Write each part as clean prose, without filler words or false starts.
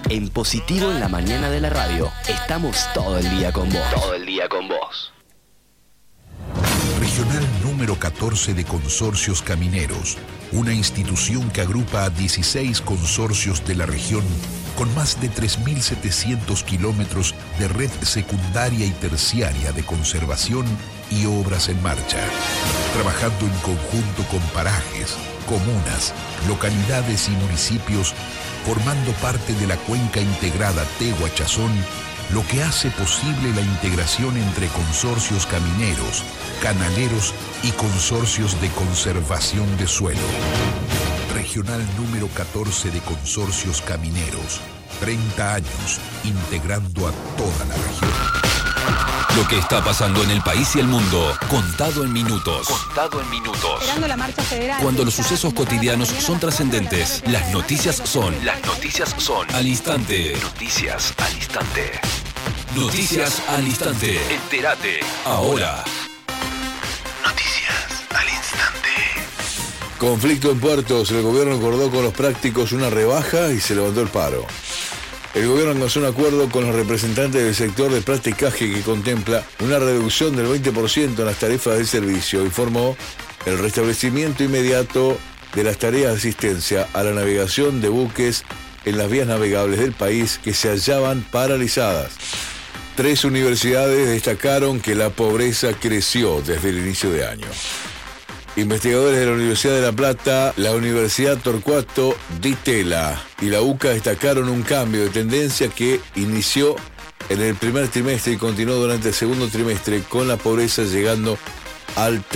En Positivo en la mañana de la radio, estamos todo el día con vos. Todo el día con vos. Regional número 14 de Consorcios Camineros, una institución que agrupa a 16 consorcios de la región con más de 3.700 kilómetros de red secundaria y terciaria de conservación y obras en marcha, trabajando en conjunto con parajes, comunas, localidades y municipios, formando parte de la cuenca integrada Tehuachazón, lo que hace posible la integración entre consorcios camineros, canaleros y consorcios de conservación de suelo. Regional número 14 de Consorcios Camineros, 30 años integrando a toda la región. Lo que está pasando en el país y el mundo, contado en minutos. Contado en minutos. Esperando la marcha federal. Cuando los sucesos cotidianos son trascendentes, las noticias son al instante. Noticias al instante. Noticias al instante. Entérate ahora. Noticias al instante. Conflicto en puertos. El gobierno acordó con los prácticos una rebaja y se levantó el paro. El gobierno alcanzó un acuerdo con los representantes del sector de practicaje que contempla una reducción del 20% en las tarifas de servicio, informó el restablecimiento inmediato de las tareas de asistencia a la navegación de buques en las vías navegables del país que se hallaban paralizadas. 3 universidades destacaron que la pobreza creció desde el inicio de año. Investigadores de la Universidad de La Plata, la Universidad Torcuato Di Tella y la UCA destacaron un cambio de tendencia que inició en el primer trimestre y continuó durante el segundo trimestre, con la pobreza llegando al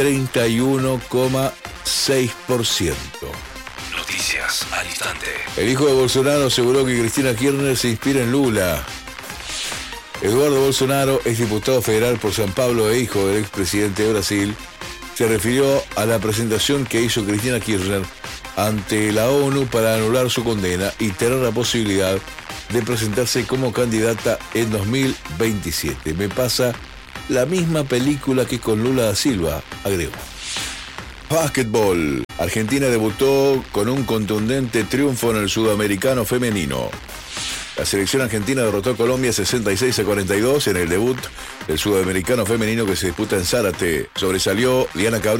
31,6%. Noticias al instante. El hijo de Bolsonaro aseguró que Cristina Kirchner se inspira en Lula. Eduardo Bolsonaro, exdiputado federal por San Pablo e hijo del expresidente de Brasil, se refirió a la presentación que hizo Cristina Kirchner ante la ONU para anular su condena y tener la posibilidad de presentarse como candidata en 2027. Me pasa la misma película que con Lula da Silva, agregó. Básquetbol. Argentina debutó con un contundente triunfo en el Sudamericano femenino. La selección argentina derrotó a Colombia 66-42 en el debut del Sudamericano femenino que se disputa en Zárate. Sobresalió Liana Cabrera.